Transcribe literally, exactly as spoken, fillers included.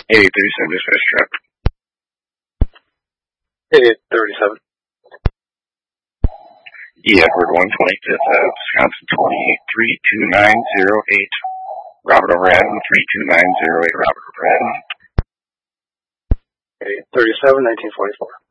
eighty-eight thirty-seven, dispatch truck. eighty-eight thirty-seven. E. Edward one twenty-fifth, uh, Wisconsin twenty-eight three two nine zero eight. Robert O'Brien, three two nine zero eight, Robert O'Brien. eighty-eight thirty-seven, nineteen forty-four.